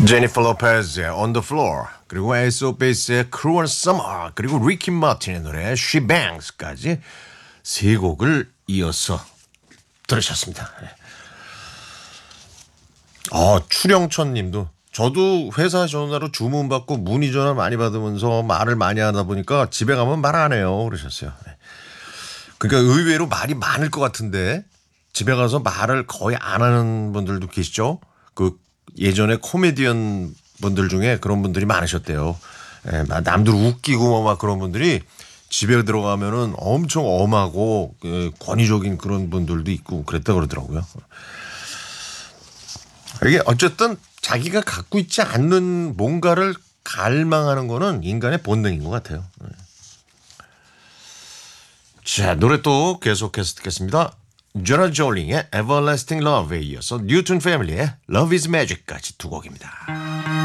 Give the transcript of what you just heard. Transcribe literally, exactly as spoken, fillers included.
제니퍼 로페즈의 On the Floor, 그리고 에이스 오브 베이스의 Cruel Summer, 그리고 리키 마틴의 노래 She Bangs까지 세 곡을 이어서 들으셨습니다. 아, 추령천 님도 저도 회사 전화로 주문 받고 문의 전화 많이 받으면서 말을 많이 하다 보니까 집에 가면 말 안 해요. 그러셨어요. 그러니까 의외로 말이 많을 것 같은데 집에 가서 말을 거의 안 하는 분들도 계시죠. 그 예전에 코미디언 분들 중에 그런 분들이 많으셨대요. 예, 남들 웃기고 뭐 막 그런 분들이 집에 들어가면은 엄청 엄하고 예, 권위적인 그런 분들도 있고 그랬다 그러더라고요. 이게 어쨌든 자기가 갖고 있지 않는 뭔가를 갈망하는 거는 인간의 본능인 것 같아요. 자, 노래 또 계속해서 듣겠습니다. 조나 졸링의 Everlasting Love에 이어서 뉴튼 패밀리의 Love is Magic까지 두 곡입니다.